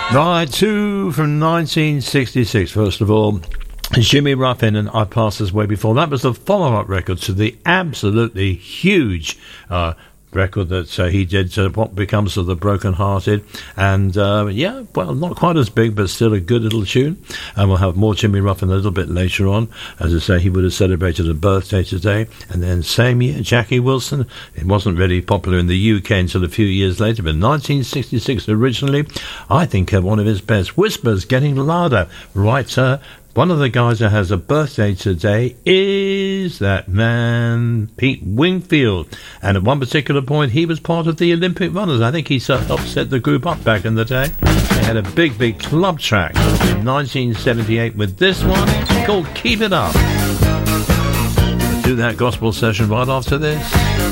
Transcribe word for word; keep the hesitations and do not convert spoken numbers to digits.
Right, two from nineteen sixty-six. First of all, Jimmy Ruffin and I Passed This Way Before. That was the follow-up record to the absolutely huge uh, record that uh, he did, uh, What Becomes of the Broken Hearted. And, uh, yeah, well, not quite as big, but still a good little tune. And we'll have more Jimmy Ruffin a little bit later on. As I say, he would have celebrated a birthday today. And then same year, Jackie Wilson. It wasn't really popular in the U K until a few years later, but nineteen sixty-six originally, I think uh, one of his best. Whispers Getting Louder. Right, uh, one of the guys that has a birthday today is that man, Pete Wingfield. And at one particular point, he was part of the Olympic Runners. I think he helped set the group up back in the day. They had a big, big club track in nineteen seventy-eight with this one called Keep It Up. We'll do that gospel session right after this.